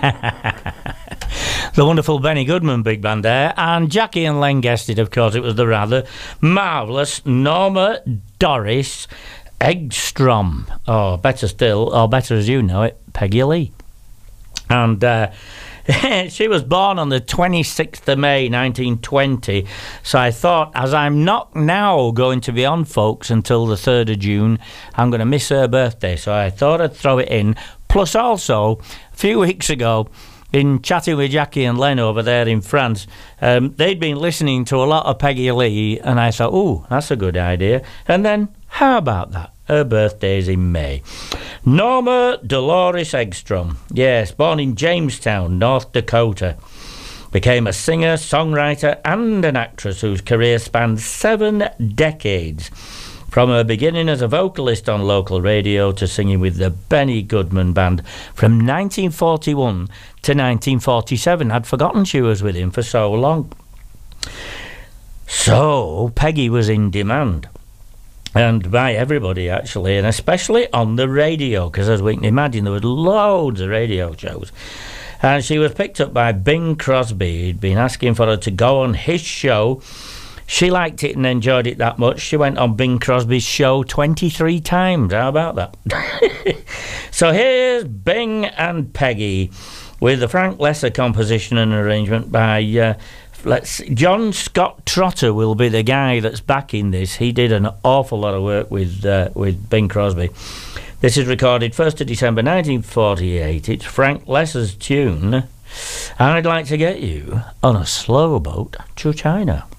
The wonderful Benny Goodman Big Band there, and Jackie and Len guested, of course, it was the rather marvellous Norma Doris Eggstrom, or better still, or better as you know it, Peggy Lee. And she was born on the 26th of May 1920, so I thought, as I'm not now going to be on, folks, until the 3rd of June, I'm going to miss her birthday, so I thought I'd throw it in. Plus also, a few weeks ago, in chatting with Jackie and Len over there in France, they'd been listening to a lot of Peggy Lee, and I thought, ooh, that's a good idea. And then, how about that? Her birthday's in May. Norma Dolores Eggstrom, yes, born in Jamestown, North Dakota. Became a singer, songwriter, and an actress whose career spanned 7 decades. From her beginning as a vocalist on local radio to singing with the Benny Goodman Band from 1941 to 1947. I'd forgotten she was with him for so long. So, Peggy was in demand. And by everybody, actually, and especially on the radio, because as we can imagine, there were loads of radio shows. And she was picked up by Bing Crosby. He'd been asking for her to go on his show. She liked it and enjoyed it that much. She went on Bing Crosby's show 23 times. How about that? So here's Bing and Peggy with the Frank Lesser composition and arrangement by John Scott Trotter will be the guy that's backing this. He did an awful lot of work with Bing Crosby. This is recorded 1st of December 1948. It's Frank Lesser's tune. I'd like to get you on a slow boat to China.